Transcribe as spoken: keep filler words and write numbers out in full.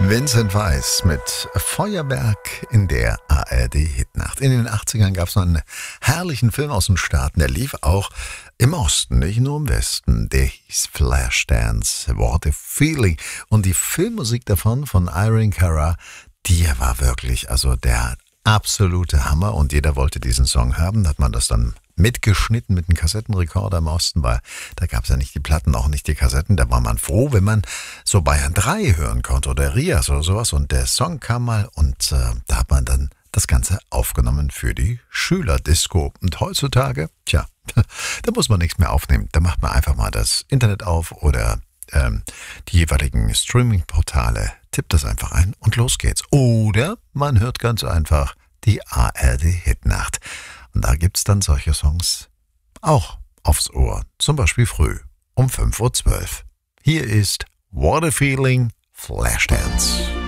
Vincent Weiss mit Feuerwerk in der A R D-Hitnacht. In den achtzigern gab es noch einen herrlichen Film aus den Staaten, der lief auch im Osten, nicht nur im Westen. Der hieß Flashdance, What a Feeling. Und die Filmmusik davon, von Irene Cara, die war wirklich, also der absolute Hammer. Und jeder wollte diesen Song haben. Da hat man das dann mitgeschnitten mit einem Kassettenrekorder im Osten, weil da gab es ja nicht die Platten, auch nicht die Kassetten. Da war man froh, wenn man so Bayern drei hören konnte oder Rias oder sowas. Und der Song kam mal und äh, da hat man dann das Ganze aufgenommen für die Schülerdisco. Und heutzutage, tja, da muss man nichts mehr aufnehmen. Da macht man einfach mal das Internet auf oder ähm, die jeweiligen Streaming-Portale, tippt das einfach ein und los geht's. Oder man hört ganz einfach die A R D-Hitnacht. Und da gibt's dann solche Songs auch aufs Ohr. Zum Beispiel früh um fünf Uhr zwölf. Hier ist What a Feeling, Flashdance.